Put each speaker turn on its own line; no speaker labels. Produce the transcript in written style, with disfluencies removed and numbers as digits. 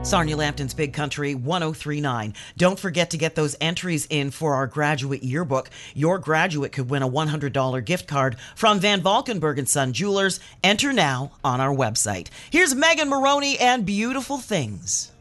Sarnia Lambton's Big Country 1039. Don't forget to get those entries in for our graduate yearbook. Your graduate could win a $100 gift card from Van Valkenburg and Son Jewelers. Enter now on our website. Here's Megan Maroney and Beautiful Things.